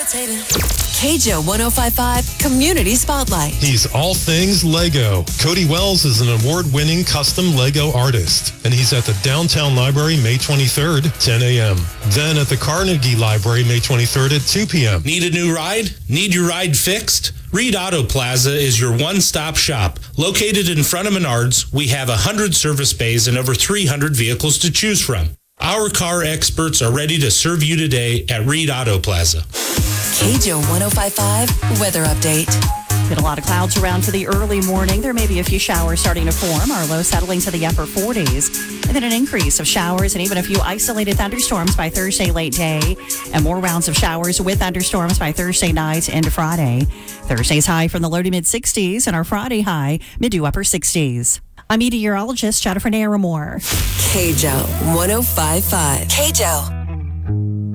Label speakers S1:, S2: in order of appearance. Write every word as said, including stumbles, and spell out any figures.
S1: K J O one oh five point five Community Spotlight.
S2: He's all things Lego. Cody Wells is an award-winning custom Lego artist, and he's at the Downtown Library May twenty-third, ten a.m. Then at the Carnegie Library May twenty-third at two p.m.
S3: Need a new ride? Need your ride fixed? Reed Auto Plaza is your one-stop shop. Located in front of Menards, we have one hundred service bays and over three hundred vehicles to choose from. Our car experts are ready to serve you today at Reed Auto Plaza.
S1: K J O one oh five point five Weather Update.
S4: Get a lot of clouds around for the early morning. There may be a few showers starting to form. Our low settling to the upper forties. And then an increase of showers and even a few isolated thunderstorms by Thursday late day. And more rounds of showers with thunderstorms by Thursday night into Friday. Thursday's high from the low to mid sixties and our Friday high mid to upper sixties. I'm meteorologist Jennifer Naramore.
S1: K J O one oh five point five. K J O